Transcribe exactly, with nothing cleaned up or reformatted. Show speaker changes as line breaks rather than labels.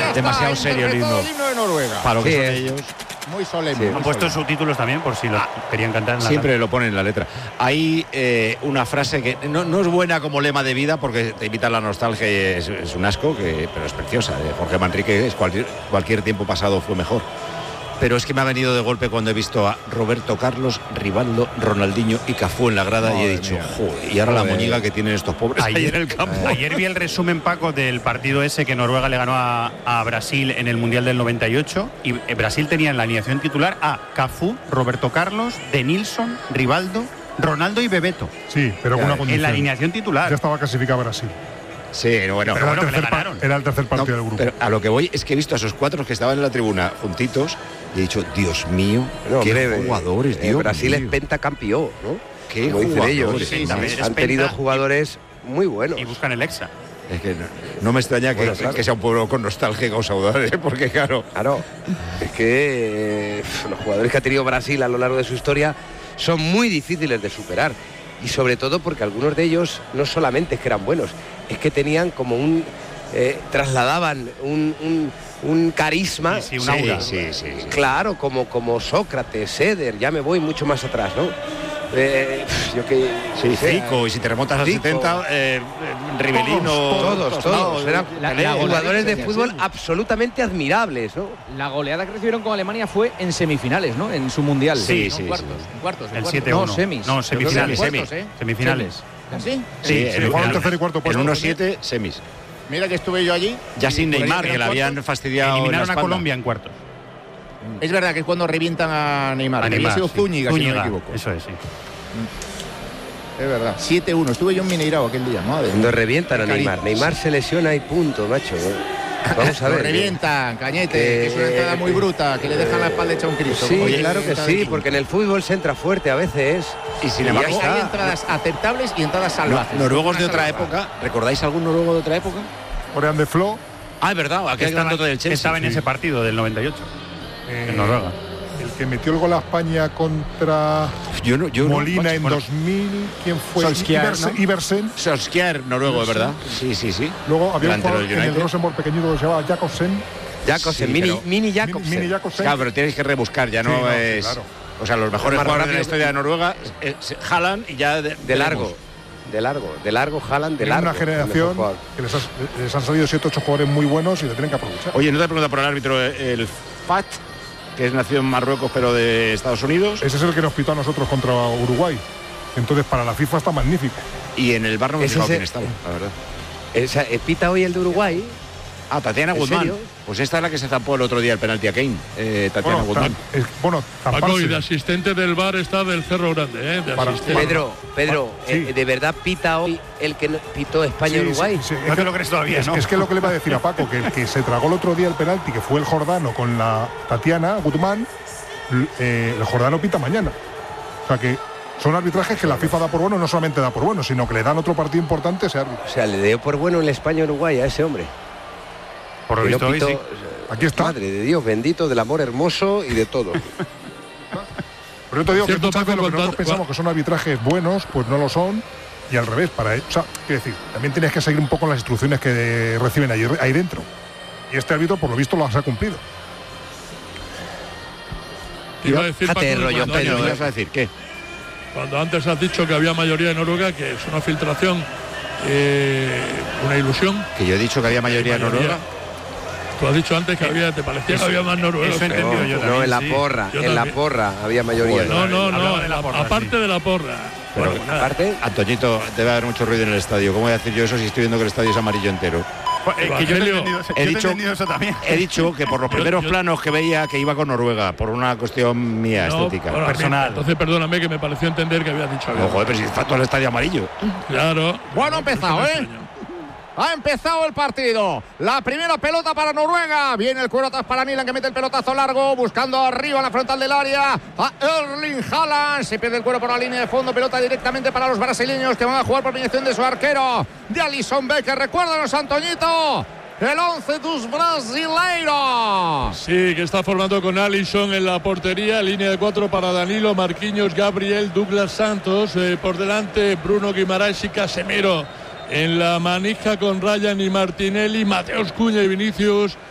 demasiado serio el himno.
El himno de Noruega.
Para lo que
Sí,
son
es.
ellos.
Muy solemne.
Han
muy
puesto
solemne.
subtítulos también por si lo querían cantar en la
Siempre lo ponen en la letra. Hay eh, una frase que no, no es buena como lema de vida porque te invita a la nostalgia y es, es un asco, que, pero es preciosa. De Jorge Manrique es cualquier, cualquier tiempo pasado fue mejor. Pero es que me ha venido de golpe cuando he visto a Roberto Carlos, Rivaldo, Ronaldinho y Cafú en la grada. Madre y he dicho, mía. Joder, y ahora joder. La moñiga que tienen estos pobres ayer, ahí en el campo.
Ayer vi el resumen, Paco, del partido ese que Noruega le ganó a, a Brasil en el Mundial del noventa y ocho. Y Brasil tenía en la alineación titular a Cafú, Roberto Carlos, Denilson, Rivaldo, Ronaldo y Bebeto.
Sí, pero con una condición.
En la alineación titular.
Ya estaba clasificado Brasil.
Sí, bueno,
pero
bueno
era, el tercer, era el tercer partido no, del grupo.
Pero a lo que voy es que he visto a esos cuatro que estaban en la tribuna juntitos y he dicho, Dios mío, no, qué hombre, jugadores,
eh,
Dios
Brasil
mío.
es pentacampeón, ¿no?
Qué
Como dicen ellos.
Sí, sí, sí,
han tenido jugadores muy buenos.
Y buscan el Hexa.
Es que no, no me extraña que, bueno, claro. que sea un pueblo con nostalgia o saudades, porque claro.
Claro, es que eh, los jugadores que ha tenido Brasil a lo largo de su historia son muy difíciles de superar. Y sobre todo porque algunos de ellos no solamente es que eran buenos, es que tenían como un... Eh, trasladaban un, un, un carisma.
Sí, sí, un aura.
Sí, sí, sí, sí.
Claro, como, como Sócrates, Eder, ya me voy mucho más atrás, ¿no? Eh, yo que
sí, Zico, y si te remontas a los setenta, eh, Rivelino,
todos, todos, todos. Eran
la, la
jugadores de fútbol
sí.
absolutamente admirables, ¿no?
La goleada que recibieron con Alemania fue en semifinales, ¿no? En su mundial.
Sí,
¿no?
sí,
cuartos,
sí.
En cuartos, en
el
cuartos.
siete uno.
No, semis.
No, semifinales.
Cuartos, ¿eh?
Semifinales.
¿Así?
Sí,
sí,
el,
el,
el,
tercer y cuarto puesto.
El uno siete, semis.
Mira que estuve yo allí.
Ya sin Neymar, que le habían fastidiado.
Eliminaron a Colombia en cuartos.
Es verdad que es cuando revientan a Neymar.
A Neymar,
sido
sí.
Zúñiga,
Zúñiga,
si no me equivoco.
Eso es, sí.
Es verdad. siete uno. Estuve yo en Mineirao aquel día, madre.
Cuando revientan a Neymar. Neymar se lesiona y punto, macho. Vamos a ver.
Lo revientan, Cañete, que es una entrada muy bruta, que le dejan la espalda hecha a un Cristo.
Sí,
Oye,
claro que sí, porque en el fútbol se entra fuerte a veces.
Y sin embargo,
hay, hay entradas aceptables y entradas salvajes.
No, noruegos de otra época. ¿Recordáis algún noruego de otra época?
Orean de Flo.
Ah, es verdad, aquel
estaba,
del Chelsea.
estaba en
sí.
ese partido del noventa y ocho.
Eh,
en Noruega.
El que metió el gol a España contra
yo no, yo
Molina
no,
en
bueno,
dos mil. ¿Quién fue?
Solskjaer,
Iversen.
¿no?
Iversen.
Solskjaer, noruego,
Iversen.
¿verdad? Sí, sí, sí.
Luego había un jugador en el
United.
Rosenborg pequeñito que se llamaba Jakobsen.
Jakobsen,
Sí,
mini,
pero-
mini Jakobsen.
Mini Jakobsen.
Claro, pero tienes que rebuscar, ya
Sí,
no,
no, sí,
es.
claro.
O sea, los mejores
Más
jugadores de la
rápido
historia de Noruega es, es Haaland y ya de,
De largo, de largo, de largo, Haaland, de
Tienen
largo.
una generación que les, has- les han salido siete ocho jugadores muy buenos y le tienen que aprovechar.
Oye, no te pregunta por el árbitro, el Fat, que es nacido en Marruecos pero de Estados Unidos.
Ese es el que nos pitó a nosotros contra Uruguay. Entonces, para la FIFA está magnífico.
Y en el bar no me he
Ese
fijado
es el-
quién estaba, la verdad.
Esa, eh, pita hoy el de Uruguay.
Ah, Tatiana
¿En
Guzmán.
serio?
Pues esta es la que se zampó el otro día el penalti a Kane. Eh, Tatiana
Bueno,
Guzmán.
tam- es- bueno,
Paco,
tamparse.
y de asistente del bar está del Cerro Grande, ¿eh? De
Para-
asistente.
Pedro, Pedro,
Sí.
eh, ¿de verdad pita hoy el que no- pitó
Sí,
España-Uruguay?
sí, sí.
No
Es,
te lo crees todavía,
es-
¿no?
es que lo que le iba a decir a Paco, que el que se tragó el otro día el penalti, que fue el Jordano con la Tatiana Guzmán, l- eh, el Jordano pita mañana. O sea que son arbitrajes que la FIFA da por bueno, no solamente da por bueno, sino que le dan otro partido importante a ese árbitro.
O sea, le dio por bueno el España-Uruguay a ese hombre.
Por lo
Que no
visto hoy
pitó-
sí.
Aquí está.
Madre de Dios, bendito del amor hermoso y de todo.
Pero yo te digo que
Cierto,
muchas veces
Paco,
lo que nosotros
con
pensamos que son arbitrajes buenos, pues no lo son. Y al revés, para o sea, quiero decir, también tienes que seguir un poco las instrucciones que reciben ahí, ahí dentro. Y este árbitro, por lo visto, las ha cumplido.
Iba a decir,
Fíjate,
Paco,
rollo,
cuando,
Pedro,
¿Qué
¿eh?
vas a decir? ¿Qué?
cuando antes has dicho que había mayoría en Noruega, que es una filtración, eh, una ilusión.
Que yo he dicho que había mayoría en
Mayoría.
Noruega.
Tú has dicho antes que había, te parecía que había más noruegos.
eso he entendido yo
No,
también,
en la
sí.
porra,
Yo
en la
también.
porra había mayoría.
No, no,
Hablaba
no,
de la porra,
aparte
sí.
de la porra.
Pero
Bueno, nada.
Aparte,
Antoñito, debe haber mucho ruido en el estadio. ¿Cómo voy a decir yo eso si estoy viendo que el estadio es amarillo entero?
Pues, eh, que yo he
Evangelio,
entendido, eso-
he
yo he
dicho-
entendido eso también.
He dicho que por los
Yo-
primeros
yo-
planos que veía que iba con Noruega, por una cuestión mía
No,
estética.
bueno,
personal.
Entonces, perdóname que me pareció entender que habías dicho
No,
algo.
joder, pero si está todo el estadio amarillo.
Claro.
Bueno, ha empezado, ¿eh? Ha empezado el partido. La primera pelota para Noruega. Viene el cuero atrás para Nilan, que mete el pelotazo largo, buscando arriba en la frontal del área a Erling Haaland. Se pierde el cuero por la línea de fondo. Pelota directamente para los brasileños, que van a jugar por mediación de su arquero, de Alisson Becker. Recuérdanos, Antoñito, el once dos brasileiros.
Sí, que está formando con Alisson en la portería, línea de cuatro para Danilo, Marquinhos, Gabriel, Douglas Santos, eh, por delante Bruno Guimaraes y Casemiro. En la manija con Ryan y Martinelli, Mateus Cunha y Vinicius.